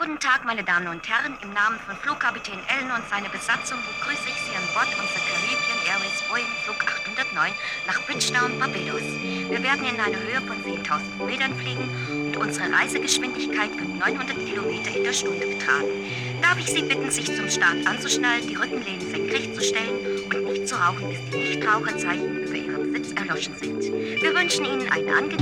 Guten Tag, meine Damen und Herren. Im Namen von Flugkapitän Allen und seiner Besatzung begrüße ich Sie an Bord unserer Caribbean Airways Boeing Flug 809 nach Bridgetown, Barbados. Wir werden in einer Höhe von 10.000 Metern fliegen und unsere Reisegeschwindigkeit wird 900 Kilometer in der Stunde betragen. Darf ich Sie bitten, sich zum Start anzuschnallen, die Rückenlehne senkrecht zu stellen und nicht zu rauchen, bis die Nichtraucherzeichen über Ihrem Sitz erloschen sind. Wir wünschen Ihnen eine angenehme